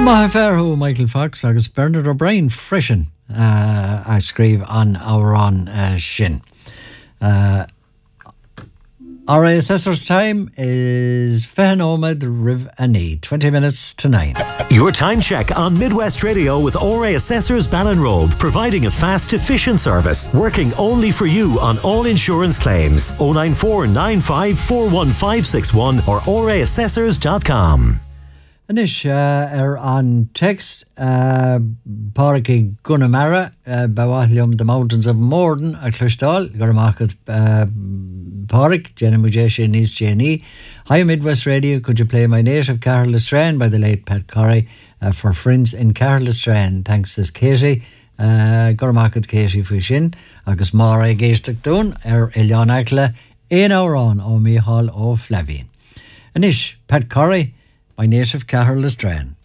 Má fearthú Michael Fox agus Bernard O'Brien freisin a scríb an árán sin. Our assessor's time is Fehanómad Riv Ani, 20 minutes to 9. Your time check on Midwest Radio with ORA Assessors Ballinrobe, providing a fast, efficient service, working only for you on all insurance claims. 094 95 41561 or oraassessors.com. Anish an text Pádraig Gunamara Bawahlium the Mountains of Morden a Clistal Garamakat Pádraig Jenny Mujeshi Nis Jenny. Hi Midwest Radio, could you play My Native Carlisle by the late Pat Corrie for friends in Carlisle? Thanks to Katie Garamakat Katie Fushin agus Mara Geistach Dún Elian Akla in our on o Mihal o Flavin. Anish Pat Corrie My Native Carlisle.